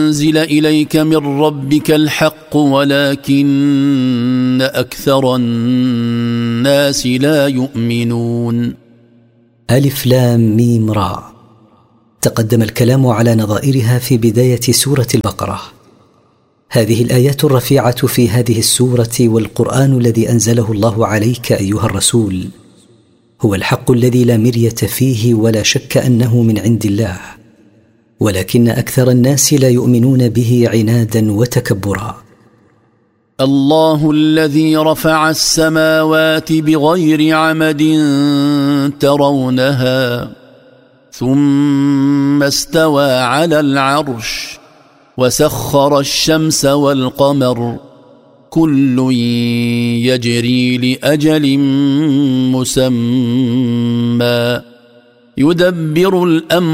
أنزل إليك من ربك الحق ولكن أكثر الناس لا يؤمنون. ألف لام ميم را. تقدم الكلام على نظائرها في بداية سورة البقرة. هذه الآيات الرفيعة في هذه السورة والقرآن الذي أنزله الله عليك أيها الرسول هو الحق الذي لا مرية فيه ولا شك أنه من عند الله، ولكن أكثر الناس لا يؤمنون به عنادا وتكبرا. الله الذي رفع السماوات بغير عمد ترونها ثم استوى على العرش وسخر الشمس والقمر كل يجري لأجل مسمى يدبر الأمر